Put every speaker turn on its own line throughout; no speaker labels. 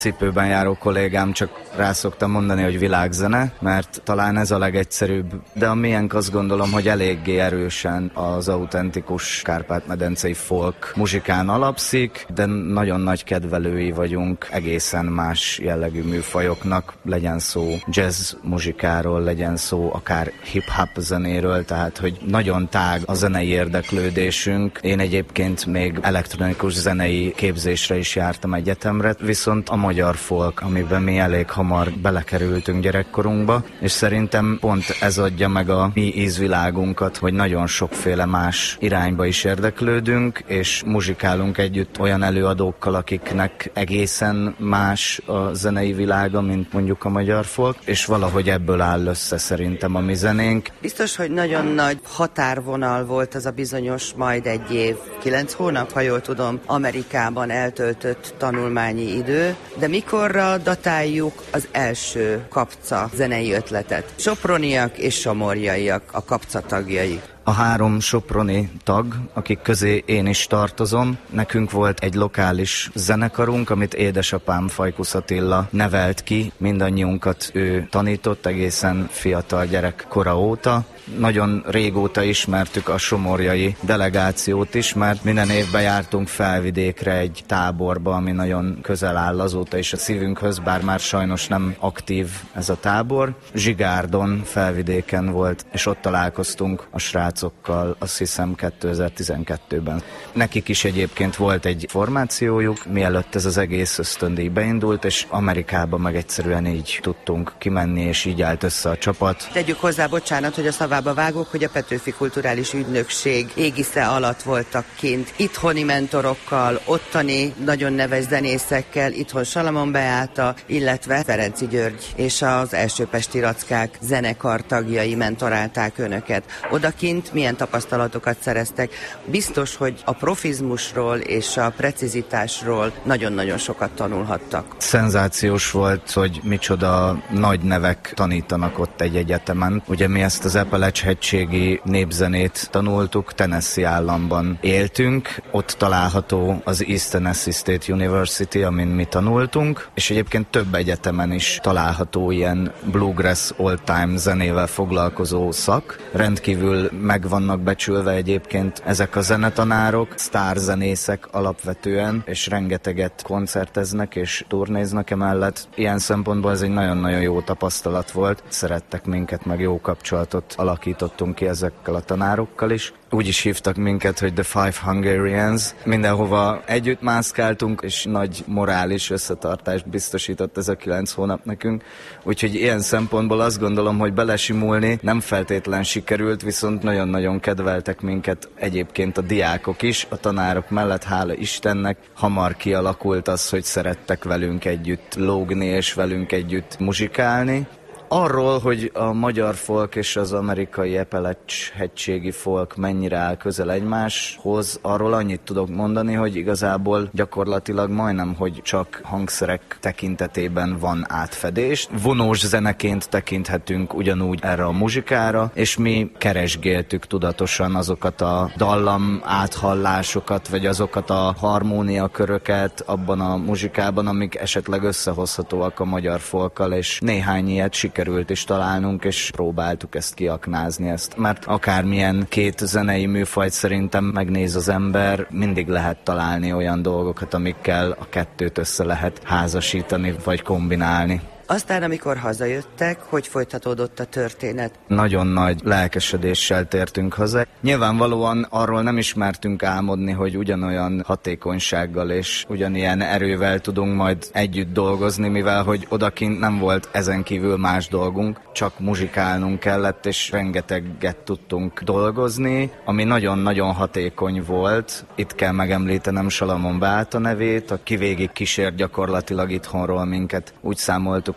Cipőben járó kollégám csak rá szoktam mondani, hogy világzene, mert talán ez a legegyszerűbb, de a miénk azt gondolom, hogy eléggé erősen az autentikus kárpát-medencei folk muzsikán alapszik, de nagyon nagy kedvelői vagyunk egészen más jellegű műfajoknak, legyen szó jazz muzsikáról, legyen szó akár hip-hop zenéről, tehát hogy nagyon tág a zenei érdeklődésünk. Én egyébként még elektronikus zenei képzésre is jártam egyetemre, viszont a magyar folk, amiben mi elég hamar belekerültünk gyerekkorunkba, és szerintem pont ez adja meg a mi ízvilágunkat, hogy nagyon sokféle más irányba is érdeklődünk, és muzsikálunk együtt olyan előadókkal, akiknek egészen más a zenei világa, mint mondjuk a magyar folk, és valahogy ebből áll össze szerintem a mi zenénk.
Biztos, hogy nagyon nagy határvonal volt az a bizonyos majd 1 év, 9 hónap, ha jól tudom, Amerikában eltöltött tanulmányi idő, de mikorra datáljuk az első Kapca zenei ötletet? Soproniak és somorjaiak a Kapca tagjai.
A 3 soproni tag, akik közé én is tartozom, nekünk volt egy lokális zenekarunk, amit édesapám Fajkusz Attila nevelt ki, mindannyiunkat ő tanított egészen fiatal gyerek kora óta. Nagyon régóta ismertük a somorjai delegációt is, mert minden évben jártunk Felvidékre egy táborba, ami nagyon közel áll azóta is a szívünkhöz, bár már sajnos nem aktív ez a tábor. Zsigárdon, Felvidéken volt, és ott találkoztunk a srácokkal, azt hiszem 2012-ben. Nekik is egyébként volt egy formációjuk, mielőtt ez az egész ösztöndíj beindult, és Amerikába meg egyszerűen így tudtunk kimenni, és így állt össze a csapat.
Tegyük hozzá, bocsánat, hogy a szavába vágok, hogy a Petőfi Kulturális Ügynökség égisze alatt voltak kint itthoni mentorokkal, ottani nagyon neves zenészekkel, itthon Salamon Beáta, illetve Ferenczy György és az első pesti rackák zenekar tagjai mentorálták önöket. Odakint milyen tapasztalatokat szereztek? Biztos, hogy a profizmusról és a precizitásról nagyon-nagyon sokat tanulhattak.
Szenzációs volt, hogy micsoda nagy nevek tanítanak ott egy egyetemen. Ugye mi ezt az Appalache-hegységi népzenét tanultuk, Tennessee államban éltünk, ott található az East Tennessee State University, amin mi tanultunk, és egyébként több egyetemen is található ilyen bluegrass old-time zenével foglalkozó szak. Rendkívül meg vannak becsülve egyébként ezek a zenetanárok, sztárzenészek alapvetően, és rengeteget koncerteznek és turnéznak emellett. Ilyen szempontból ez egy nagyon-nagyon jó tapasztalat volt. Szerettek minket, meg jó kapcsolatot alakítottunk ki ezekkel a tanárokkal is. Úgy is hívtak minket, hogy The Five Hungarians. Mindenhova együtt mászkáltunk, és nagy morális összetartást biztosított ez a 9 hónap nekünk. Úgyhogy ilyen szempontból azt gondolom, hogy belesimulni nem feltétlen sikerült, viszont nagyon-nagyon kedveltek minket egyébként a diákok is. A tanárok mellett, hála Istennek, hamar kialakult az, hogy szerettek velünk együtt lógni és velünk együtt muzsikálni. Arról, hogy a magyar folk és az amerikai Appalache-hegységi folk mennyire áll közel egymáshoz, arról annyit tudok mondani, hogy igazából gyakorlatilag majdnem, hogy csak hangszerek tekintetében van átfedés. Vonós zeneként tekinthetünk ugyanúgy erre a muzsikára, és mi keresgéltük tudatosan azokat a dallam áthallásokat, vagy azokat a harmóniaköröket abban a muzsikában, amik esetleg összehozhatóak a magyar folkkal, és néhány ilyet sikerült is találnunk, és próbáltuk ezt kiaknázni ezt. Mert akármilyen két zenei műfajt szerintem megnéz az ember, mindig lehet találni olyan dolgokat, amikkel a kettőt össze lehet házasítani, vagy kombinálni.
Aztán, amikor hazajöttek, hogy folytatódott a történet?
Nagyon nagy lelkesedéssel tértünk haza. Nyilvánvalóan arról nem ismertünk álmodni, hogy ugyanolyan hatékonysággal és ugyanilyen erővel tudunk majd együtt dolgozni, mivel hogy odakint nem volt ezen kívül más dolgunk, csak muzsikálnunk kellett, és rengeteget tudtunk dolgozni, ami nagyon-nagyon hatékony volt. Itt kell megemlítenem Salamon Beáta nevét, aki végig kísért gyakorlatilag itthonról minket. Úgy számoltuk,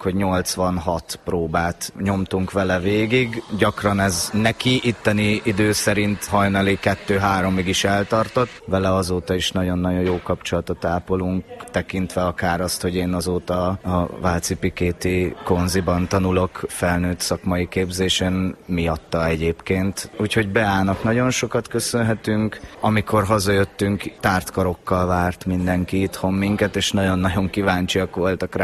hogy 86 próbát nyomtunk vele végig. Gyakran ez neki itteni idő szerint hajnali 2-3-ig is eltartott. Vele azóta is nagyon-nagyon jó kapcsolatot ápolunk, tekintve akár azt, hogy én azóta a Váci Pikéti Konziban tanulok felnőtt szakmai képzésen miatta egyébként. Úgyhogy Beának nagyon sokat köszönhetünk. Amikor hazajöttünk, tárt karokkal várt mindenki itthon minket, és nagyon-nagyon kíváncsiak voltak rá,